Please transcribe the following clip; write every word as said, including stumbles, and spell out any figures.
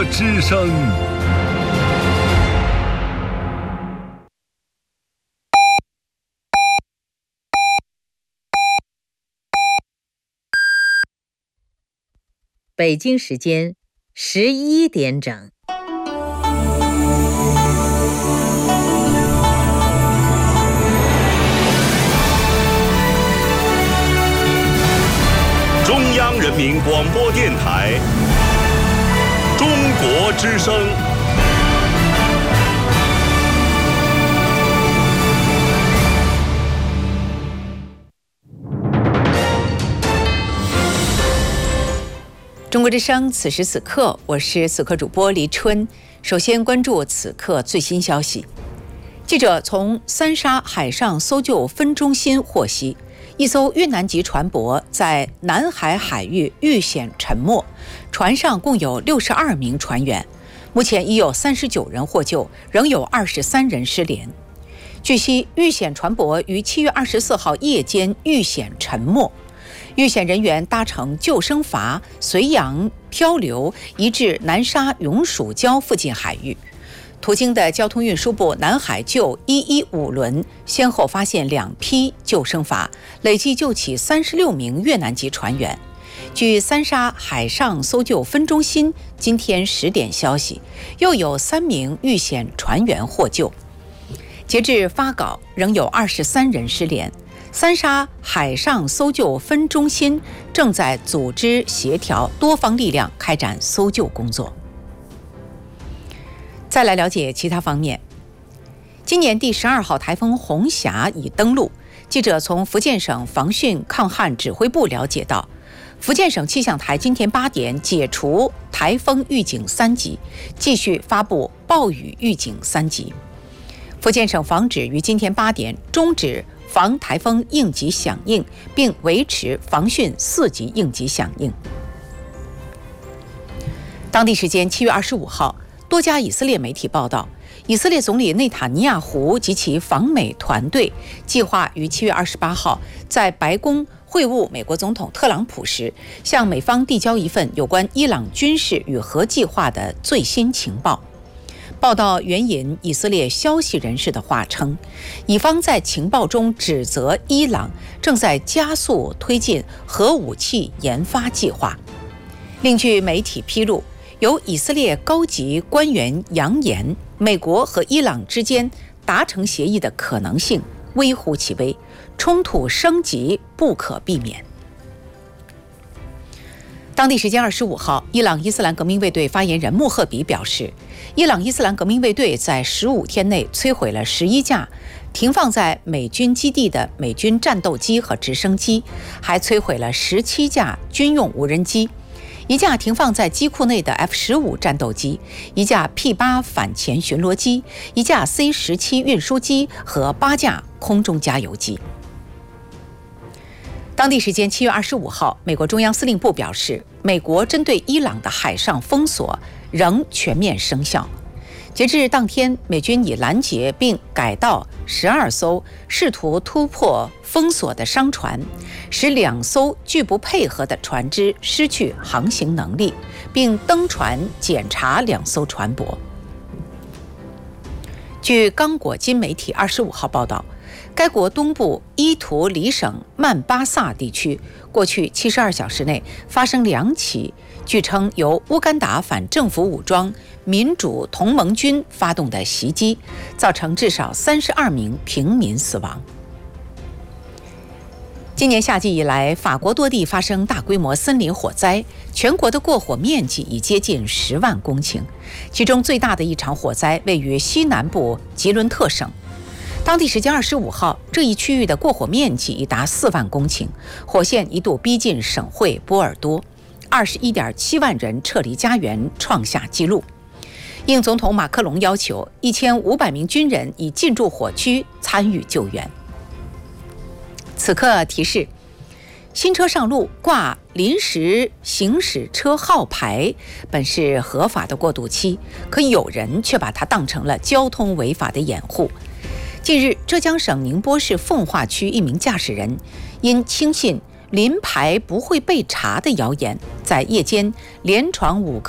之声。 北京时间十一点整。 中央人民广播电台中国之声。 中国之声，此时此刻，我是此刻主播黎春。首先关注此刻最新消息。记者从三沙海上搜救分中心获悉，一艘越南籍船舶在南海海域遇险沉没，船上共有六十二名船员，目前已有三十九人获救，仍有二十三人失联。据悉，遇险船舶于七月二十四号夜间遇险沉没。遇险人员搭乘救生筏随洋漂流，移至南沙永暑礁附近海域。途经的交通运输部南海救一一五轮先后发现两批救生筏，累计救起三十六名越南籍船员。据三沙海上搜救分中心今天十点消息，又有三名遇险船员获救。截至发稿，仍有二十三人失联。三沙海上搜救分中心正在组织协调多方力量开展搜救工作。再来了解其他方面。今年第十二号台风红霞已登陆。记者从福建省防汛抗旱指挥部了解到，福建省气象台今天八点解除台风预警三级，继续发布暴雨预警三级。福建省防指于今天八点终止防台风应急响应，并维持防汛四级应急响应。当地时间七月二十五号，多家以色列媒体报道，以色列总理内塔尼亚胡及其访美团队计划于七月二十八号在白宫会晤美国总统特朗普时，向美方递交一份有关伊朗军事与核计划的最新情报。报道援引以色列消息人士的话称，以方在情报中指责伊朗正在加速推进核武器研发计划。另据媒体披露，有以色列高级官员扬言，美国和伊朗之间达成协议的可能性微乎其微，冲突升级不可避免。当地时间二十五号，伊朗伊斯兰革命卫队发言人穆赫比表示，伊朗伊斯兰革命卫队在十五天内摧毁了十一架停放在美军基地的美军战斗机和直升机，还摧毁了十七架军用无人机，一架停放在机库内的 F 十五 战斗机，一架 P 八 反潜巡逻机，一架 C 十七 运输机和八架空中加油机。当地时间七月二十五号，美国中央司令部表示，美国针对伊朗的海上封锁仍全面生效。截至当天，美军已拦截并改道十二艘试图突破封锁的商船，使两艘拒不配合的船只失去航行能力，并登船检查两艘船舶。据刚果金媒体二十五号报道，该国东部伊图里省曼巴萨地区过去七十二小时内发生两起据称由乌干达反政府武装民主同盟军发动的袭击，造成至少三十二名平民死亡。今年夏季以来，法国多地发生大规模森林火灾，全国的过火面积已接近十万公顷，其中最大的一场火灾位于西南部吉伦特省。当地时间二十五号，这一区域的过火面积已达四万公顷，火线一度逼近省会波尔多，二十一点七万人撤离家园，创下纪录。应总统马克龙要求，一千五百名军人已进驻火区参与救援。此刻提示：新车上路挂临时行驶车号牌本是合法的过渡期，可有人却把它当成了交通违法的掩护。近日，浙江省宁波市奉化区一名驾驶人因轻信临牌不会被查的谣言，在夜间连闯五个